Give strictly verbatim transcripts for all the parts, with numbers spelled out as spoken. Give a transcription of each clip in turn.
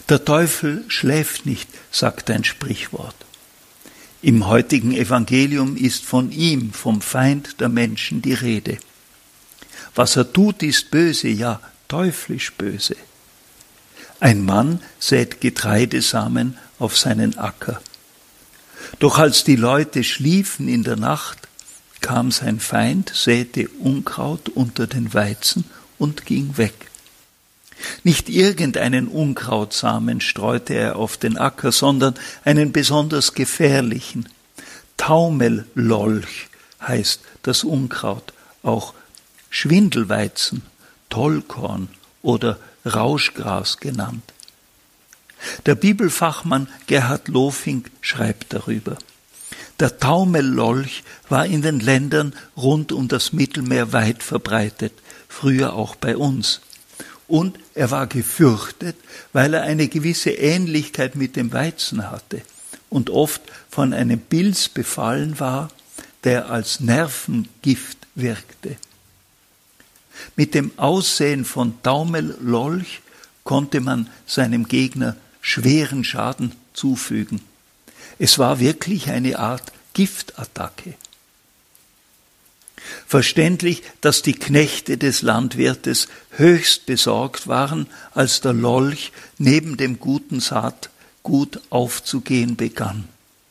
Der Teufel schläft nicht, sagt ein Sprichwort. Im heutigen Evangelium ist von ihm, vom Feind der Menschen, die Rede. Was er tut, ist böse, ja, teuflisch böse. Ein Mann sät Getreidesamen auf seinen Acker. Doch als die Leute schliefen in der Nacht, kam sein Feind, säte Unkraut unter den Weizen und ging weg. Nicht irgendeinen Unkrautsamen streute er auf den Acker, sondern einen besonders gefährlichen. Taumellolch heißt das Unkraut, auch Schwindelweizen, Tollkorn oder Rauschgras genannt. Der Bibelfachmann Gerhard Lofink schreibt darüber: Der Taumellolch war in den Ländern rund um das Mittelmeer weit verbreitet, früher auch bei uns. Und er war gefürchtet, weil er eine gewisse Ähnlichkeit mit dem Weizen hatte und oft von einem Pilz befallen war, der als Nervengift wirkte. Mit dem Aussehen von Taumellolch konnte man seinem Gegner schweren Schaden zufügen. Es war wirklich eine Art Giftattacke. Verständlich, dass die Knechte des Landwirtes höchst besorgt waren, als der Lolch neben dem guten Saatgut aufzugehen begann.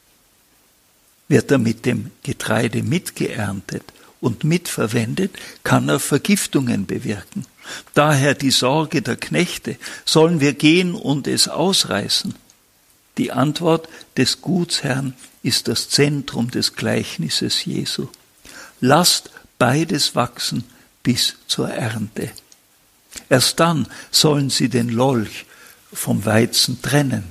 Wird er mit dem Getreide mitgeerntet und mitverwendet, kann er Vergiftungen bewirken. Daher die Sorge der Knechte: Sollen wir gehen und es ausreißen? Die Antwort des Gutsherrn ist das Zentrum des Gleichnisses Jesu. Lasst beides wachsen bis zur Ernte. Erst dann sollen sie den Lolch vom Weizen trennen.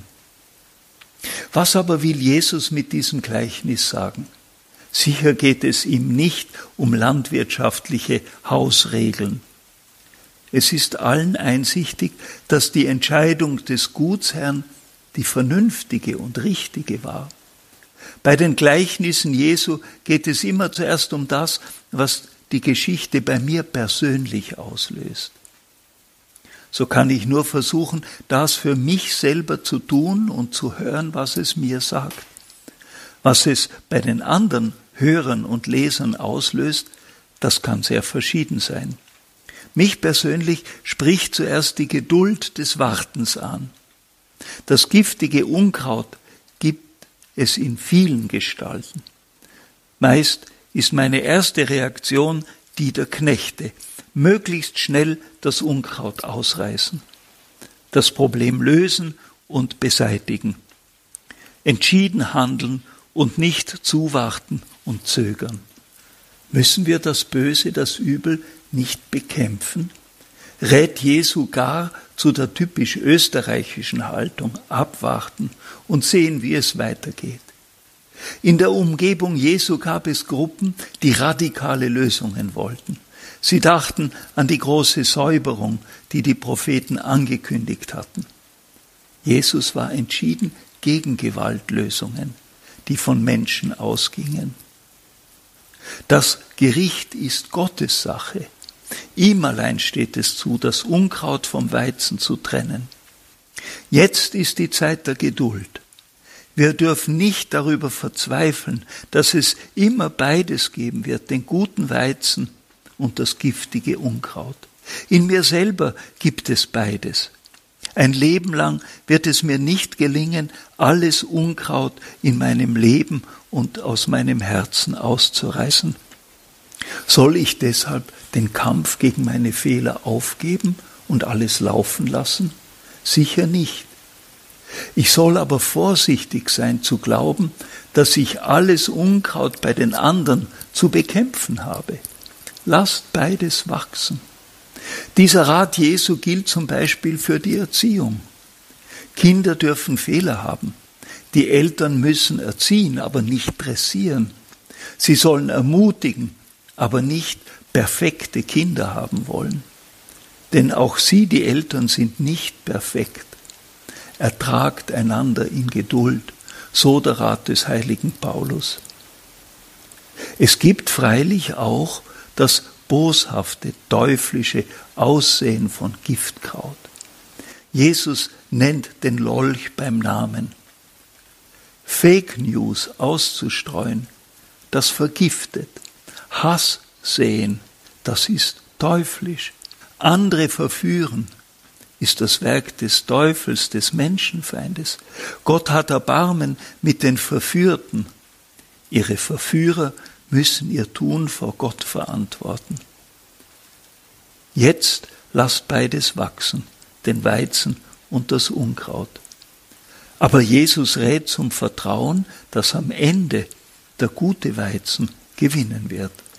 Was aber will Jesus mit diesem Gleichnis sagen? Sicher geht es ihm nicht um landwirtschaftliche Hausregeln. Es ist allen einsichtig, dass die Entscheidung des Gutsherrn die vernünftige und richtige war. Bei den Gleichnissen Jesu geht es immer zuerst um das, was die Geschichte bei mir persönlich auslöst. So kann ich nur versuchen, das für mich selber zu tun und zu hören, was es mir sagt. Was es bei den anderen Hörern und Lesern auslöst, das kann sehr verschieden sein. Mich persönlich spricht zuerst die Geduld des Wartens an. Das giftige Unkraut gibt es in vielen Gestalten. Meist ist meine erste Reaktion die der Knechte: möglichst schnell das Unkraut ausreißen, das Problem lösen und beseitigen, entschieden handeln und nicht zuwarten und zögern. Müssen wir das Böse, das Übel nicht bekämpfen? Rät Jesu gar zu der typisch österreichischen Haltung: abwarten und sehen, wie es weitergeht. In der Umgebung Jesu gab es Gruppen, die radikale Lösungen wollten. Sie dachten an die große Säuberung, die die Propheten angekündigt hatten. Jesus war entschieden gegen Gewaltlösungen, die von Menschen ausgingen. Das Gericht ist Gottes Sache. Ihm allein steht es zu, das Unkraut vom Weizen zu trennen. Jetzt ist die Zeit der Geduld. Wir dürfen nicht darüber verzweifeln, dass es immer beides geben wird, den guten Weizen und das giftige Unkraut. In mir selber gibt es beides. Ein Leben lang wird es mir nicht gelingen, alles Unkraut in meinem Leben und aus meinem Herzen auszureißen. Soll ich deshalb den Kampf gegen meine Fehler aufgeben und alles laufen lassen? Sicher nicht. Ich soll aber vorsichtig sein zu glauben, dass ich alles Unkraut bei den anderen zu bekämpfen habe. Lasst beides wachsen. Dieser Rat Jesu gilt zum Beispiel für die Erziehung. Kinder dürfen Fehler haben. Die Eltern müssen erziehen, aber nicht dressieren. Sie sollen ermutigen, aber nicht perfekte Kinder haben wollen. Denn auch sie, die Eltern, sind nicht perfekt. Ertragt einander in Geduld, so der Rat des heiligen Paulus. Es gibt freilich auch das boshafte, teuflische Aussehen von Giftkraut. Jesus nennt den Lolch beim Namen. Fake News auszustreuen, das vergiftet. Hass säen, das ist teuflisch. Andere verführen, ist das Werk des Teufels, des Menschenfeindes. Gott hat Erbarmen mit den Verführten. Ihre Verführer müssen ihr Tun vor Gott verantworten. Jetzt lasst beides wachsen, den Weizen und das Unkraut. Aber Jesus rät zum Vertrauen, dass am Ende der gute Weizen gewinnen wird.